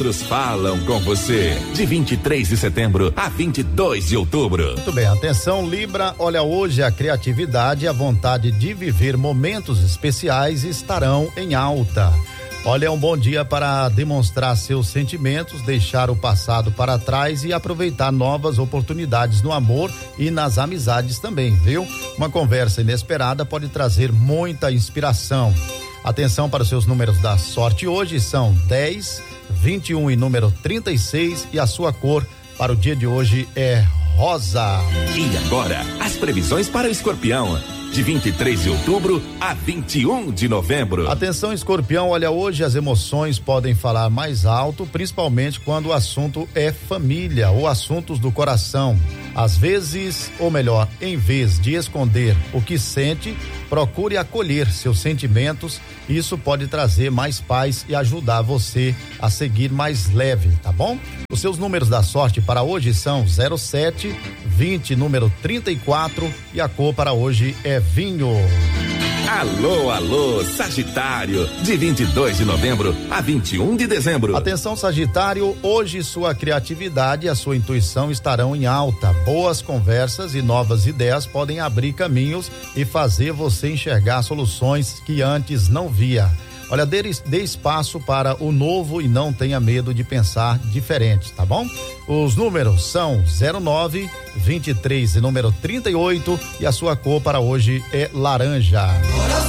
Outros falam com você, de 23 de setembro a 22 de outubro. Muito bem, atenção Libra, olha, hoje a criatividade e a vontade de viver momentos especiais estarão em alta. Olha, é um bom dia para demonstrar seus sentimentos, deixar o passado para trás e aproveitar novas oportunidades no amor e nas amizades também, viu? Uma conversa inesperada pode trazer muita inspiração. Atenção para os seus números da sorte hoje são 10, 21 e número 36 e a sua cor para o dia de hoje é rosa. E agora, as previsões para o Escorpião, de 23 de outubro a 21 de novembro. Atenção Escorpião, olha, hoje as emoções podem falar mais alto, principalmente quando o assunto é família ou assuntos do coração. Às vezes, ou melhor, em vez de esconder o que sente, procure acolher seus sentimentos. Isso pode trazer mais paz e ajudar você a seguir mais leve, tá bom? Os seus números da sorte para hoje são 07, 20, número 34 e a cor para hoje é vinho. Alô, alô, Sagitário, de 22 de novembro a 21 de dezembro. Atenção Sagitário, hoje sua criatividade e a sua intuição estarão em alta. Boas conversas e novas ideias podem abrir caminhos e fazer você enxergar soluções que antes não via. Olha, dê espaço para o novo e não tenha medo de pensar diferente, tá bom? Os números são 09, 23 e número 38 e a sua cor para hoje é laranja.